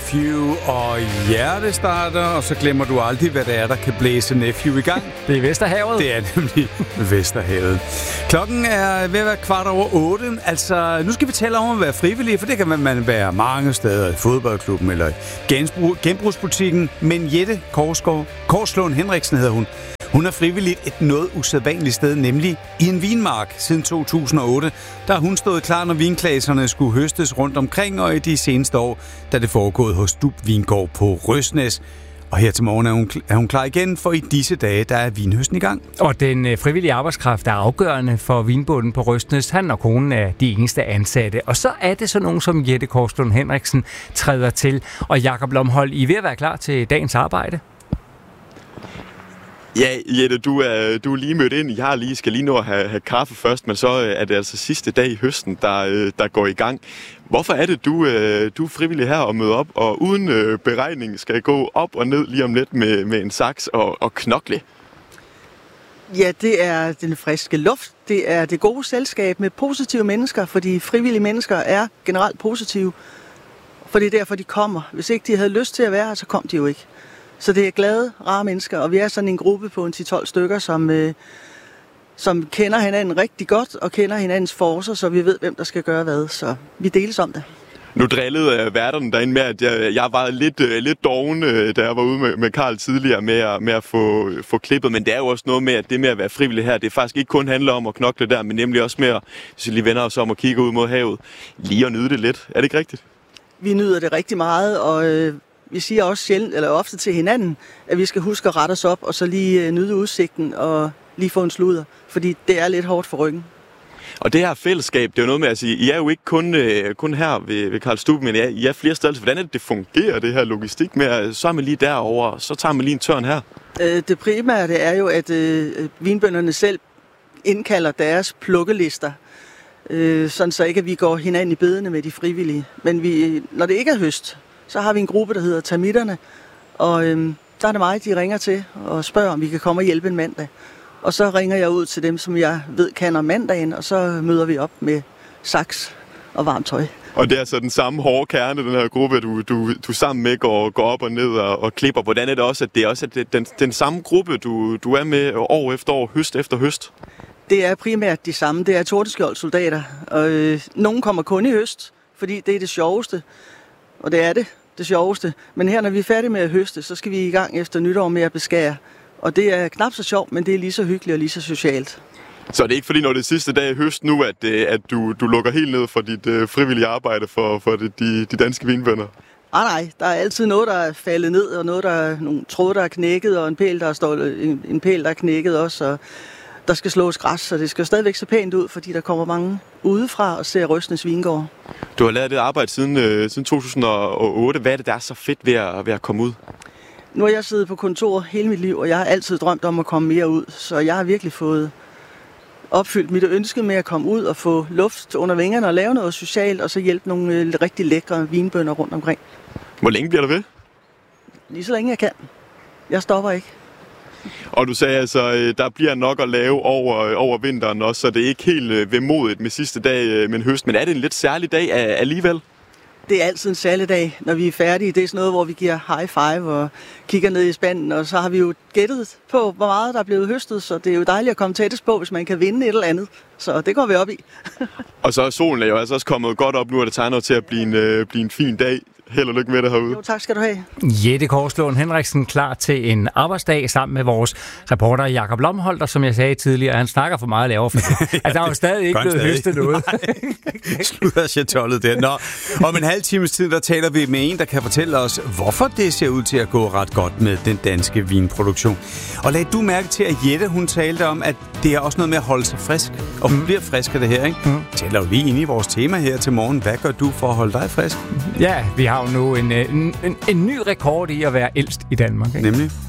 Nephew og hjertestarter, og så glemmer du aldrig, hvad det er, der kan blæse Nephew i gang. Det er Vesterhavet. Det er nemlig Vesterhavet. Klokken er ved at være 7:15. Altså, nu skal vi tale om at være frivillig, for det kan man være mange steder i fodboldklubben eller genbrugsbutikken. Men Jette Korslund Henriksen hedder hun. Hun er frivilligt et noget usædvanligt sted, nemlig i en vinmark siden 2008. Der har hun stået klar, når vinklaserne skulle høstes rundt omkring, og i de seneste år, da det foregået hos Dub Vingård på Røsnæs. Og her til morgen er hun klar igen, for i disse dage, der er vinhøsten i gang. Og den frivillige arbejdskraft er afgørende for vinbunden på Røsnæs. Han og konen er de eneste ansatte. Og så er det så nogen som Jette Korslund Henriksen træder til. Og Jakob Lomholt, I er ved at være klar til dagens arbejde? Ja, Jette, du er lige mødt ind. Jeg skal lige nå at have kaffe først, men så er det altså sidste dag i høsten, der går i gang. Hvorfor er det, du er frivillig her og møder op, og uden beregning skal gå op og ned lige om lidt med en saks og knokle? Ja, det er den friske luft. Det er det gode selskab med positive mennesker, fordi frivillige mennesker er generelt positive. For det er derfor, de kommer. Hvis ikke de havde lyst til at være her, så kom de jo ikke. Så det er glade, rare mennesker, og vi er sådan en gruppe på 10-12 stykker, som kender hinanden rigtig godt, og kender hinandens forcer, så vi ved, hvem der skal gøre hvad, så vi deles om det. Nu drillede værterne derinde med, at jeg var lidt doven, da jeg var ude med Karl tidligere med at få klippet, men det er jo også noget med, at det med at være frivillig her, det faktisk ikke kun handler om at knokle der, men nemlig også med at, hvis vi lige vender os om og kigger ud mod havet, lige at nyde det lidt. Er det ikke rigtigt? Vi nyder det rigtig meget, og vi siger også sjældent, eller ofte til hinanden, at vi skal huske at rette os op, og så lige nyde udsigten, og lige få en sludder, fordi det er lidt hårdt for ryggen. Og det her fællesskab, det er jo noget med at sige, I er jo ikke kun her ved Karl Stub, men I er flere steder. Hvordan det fungerer, det her logistik med, at så er man lige derovre, så tager man lige en tørn her? Det primære det er jo, at vinbønderne selv indkalder deres plukkelister, sådan så ikke, at vi går hinanden i bedene med de frivillige. Men når det ikke er høst, så har vi en gruppe, der hedder Termitterne, og der er det mig, de ringer til og spørger, om vi kan komme og hjælpe en mandag. Og så ringer jeg ud til dem, som jeg ved kan om mandagen, og så møder vi op med saks og varmt tøj. Og det er så den samme hårde kerne, den her gruppe, du sammen med går op og ned og klipper. Hvordan er det også, at det også er den samme gruppe, du er med år efter år, høst efter høst? Det er primært de samme. Det er Tordenskjold-soldater. Og nogen kommer kun i høst, fordi det er det sjoveste. Og det er det sjoveste. Men her, når vi er færdige med at høste, så skal vi i gang efter nytår med at beskære. Og det er knap så sjovt, men det er lige så hyggeligt og lige så socialt. Så er det ikke fordi, når det er sidste dag i høst nu, at du lukker helt ned for dit frivillige arbejde for de danske vinbønder? Nej, der er altid noget, der er faldet ned, og noget, der er nogle tråde, der er knækket, og en pæl, der er knækket også, og der skal slås græs, så det skal stadigvæk se pænt ud, fordi der kommer mange udefra og ser Røsnæs Vingård. Du har lavet det arbejde siden 2008. Hvad er det, der er så fedt ved at komme ud? Nu har jeg siddet på kontor hele mit liv, og jeg har altid drømt om at komme mere ud, så jeg har virkelig fået opfyldt mit ønske med at komme ud og få luft under vingerne og lave noget socialt, og så hjælpe nogle rigtig lækre vinbønder rundt omkring. Hvor længe bliver du ved? Lige så længe jeg kan. Jeg stopper ikke. Og du sagde altså, der bliver nok at lave over vinteren også, så det er ikke helt vemodigt med sidste dag med høst. Men er det en lidt særlig dag alligevel? Det er altid en særlig dag, når vi er færdige. Det er sådan noget, hvor vi giver high five og kigger ned i spanden, og så har vi jo gættet på, hvor meget der er blevet høstet, så det er jo dejligt at komme tættest på, hvis man kan vinde et eller andet. Så det går vi op i. Og så er solen jo altså også kommet godt op nu, og det tegner til at blive en fin dag. Held og lykke med det herude. Jo, tak skal du have. Jette Korslund Henriksen klar til en arbejdsdag sammen med vores reporter Jakob Lomholt, og som jeg sagde tidligere, han snakker for meget lavere for det. Altså, der er jo stadig ikke blevet høstet noget. Slutter chatollet der. Nå, om en halv times tid, der taler vi med en, der kan fortælle os, hvorfor det ser ud til at gå ret godt med den danske vinproduktion. Og lad du mærke til, at Jette, hun talte om, at det er også noget med at holde sig frisk. Og hun bliver frisk af det her, ikke? Taler jo lige ind i vores tema her til morgen. Hvad gør du for at holde dig frisk? Ja, vi har jo nu en ny rekord i at være ældst i Danmark, ikke? Nemlig?